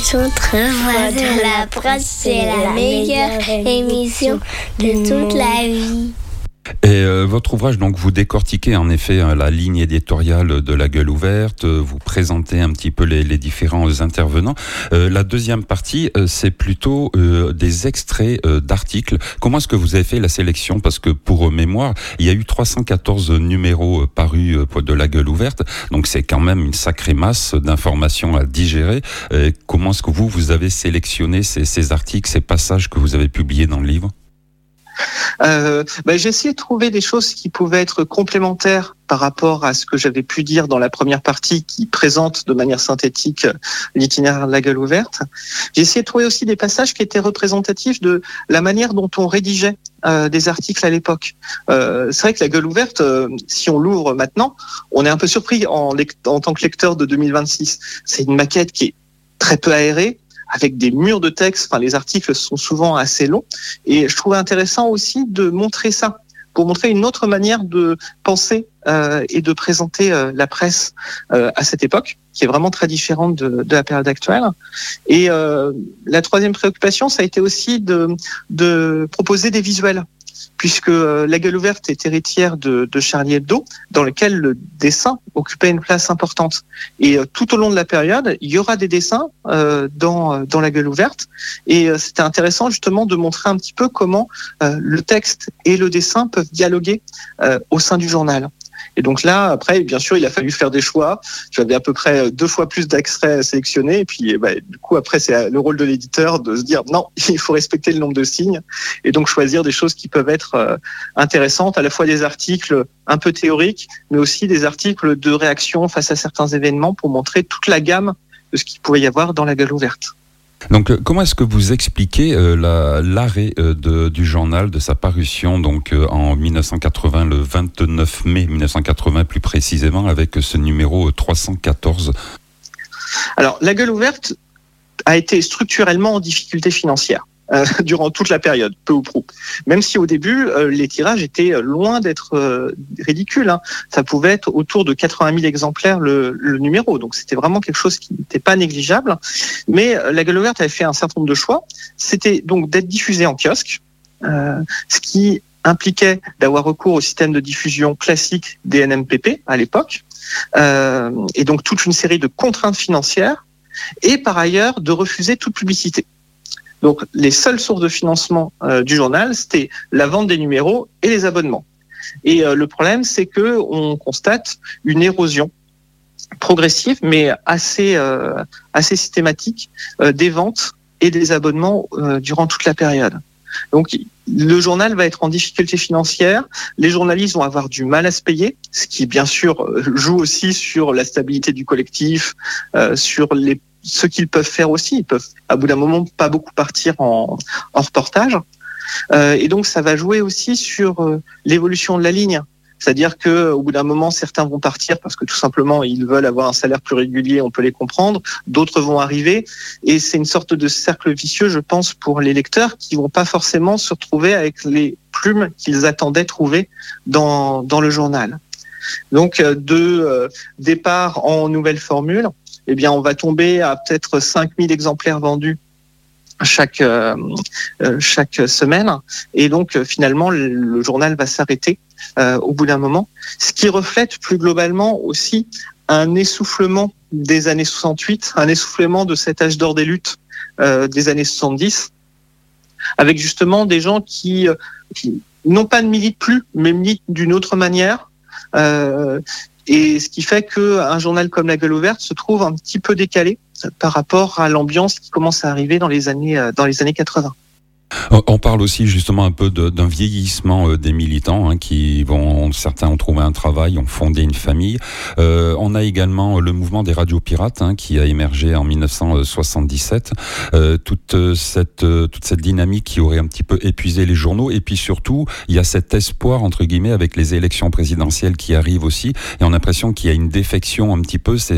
l'émission Trois Voix de la Presse, c'est la meilleure émission de toute la vie. Et votre ouvrage, donc, vous décortiquez en effet la ligne éditoriale de La Gueule ouverte, vous présentez un petit peu les différents intervenants. La deuxième partie, c'est plutôt des extraits d'articles. Comment est-ce que vous avez fait la sélection? Parce que pour mémoire, il y a eu 314 numéros parus de La Gueule ouverte, donc c'est quand même une sacrée masse d'informations à digérer. Comment est-ce que vous avez sélectionné ces articles, ces passages que vous avez publiés dans le livre? J'ai essayé de trouver des choses qui pouvaient être complémentaires par rapport à ce que j'avais pu dire dans la première partie qui présente de manière synthétique l'itinéraire de La Gueule ouverte. J'ai essayé de trouver aussi des passages qui étaient représentatifs de la manière dont on rédigeait des articles à l'époque. C'est vrai que La Gueule ouverte, si on l'ouvre maintenant, on est un peu surpris en tant que lecteur de 2026. C'est une maquette qui est très peu aérée, avec des murs de texte. Enfin, les articles sont souvent assez longs. Et je trouvais intéressant aussi de montrer ça, pour montrer une autre manière de penser et de présenter la presse à cette époque, qui est vraiment très différente de la période actuelle. Et la troisième préoccupation, ça a été aussi de proposer des visuels, puisque La Gueule ouverte est héritière de Charlie Hebdo, dans lequel le dessin occupait une place importante. Et tout au long de la période, il y aura des dessins dans La Gueule ouverte. Et c'était intéressant justement de montrer un petit peu comment le texte et le dessin peuvent dialoguer au sein du journal. Et donc là, après, bien sûr, il a fallu faire des choix. J'avais à peu près 2 fois plus d'extraits à sélectionner. Et puis, du coup, après, c'est le rôle de l'éditeur de se dire non, il faut respecter le nombre de signes. Et donc, choisir des choses qui peuvent être intéressantes, à la fois des articles un peu théoriques, mais aussi des articles de réaction face à certains événements pour montrer toute la gamme de ce qu'il pouvait y avoir dans La Gueule ouverte. Donc, comment est-ce que vous expliquez l'arrêt du journal, de sa parution donc en 1980, le 29 mai 1980 plus précisément, avec ce numéro 314? Alors, La Gueule ouverte a été structurellement en difficulté financière durant toute la période, peu ou prou. Même si au début, les tirages étaient loin d'être ridicules. Ça pouvait être autour de 80 000 exemplaires le numéro. Donc c'était vraiment quelque chose qui n'était pas négligeable. Mais La Gueule ouverte avait fait un certain nombre de choix. C'était donc d'être diffusé en kiosque, ce qui impliquait d'avoir recours au système de diffusion classique des NMPP à l'époque, et donc toute une série de contraintes financières, et par ailleurs de refuser toute publicité. Donc, les seules sources de financement du journal, c'était la vente des numéros et les abonnements. Et le problème, c'est que on constate une érosion progressive, mais assez systématique, des ventes et des abonnements durant toute la période. Donc, le journal va être en difficulté financière. Les journalistes vont avoir du mal à se payer, ce qui, bien sûr, joue aussi sur la stabilité du collectif, sur ce qu'ils peuvent faire aussi. Ils peuvent, à bout d'un moment, pas beaucoup partir en reportage. Et donc, ça va jouer aussi sur l'évolution de la ligne. C'est-à-dire que, au bout d'un moment, certains vont partir parce que tout simplement, ils veulent avoir un salaire plus régulier, on peut les comprendre. D'autres vont arriver. Et c'est une sorte de cercle vicieux, je pense, pour les lecteurs qui vont pas forcément se retrouver avec les plumes qu'ils attendaient trouver dans le journal. Donc, de départ en nouvelle formule, eh bien, on va tomber à peut-être 5000 exemplaires vendus chaque semaine. Et donc, finalement, le journal va s'arrêter au bout d'un moment. Ce qui reflète plus globalement aussi un essoufflement des années 68, un essoufflement de cet âge d'or des luttes des années 70, avec justement des gens qui non pas ne militent plus, mais militent d'une autre manière. Et ce qui fait qu'un journal comme La Gueule ouverte se trouve un petit peu décalé par rapport à l'ambiance qui commence à arriver dans les années 80. On parle aussi justement un peu d'un vieillissement des militants qui certains ont trouvé un travail, ont fondé une famille. On a également le mouvement des radios pirates qui a émergé en 1977. Toute cette dynamique qui aurait un petit peu épuisé les journaux. Et puis surtout, il y a cet espoir entre guillemets avec les élections présidentielles qui arrivent aussi. Et on a l'impression qu'il y a une défection un petit peu.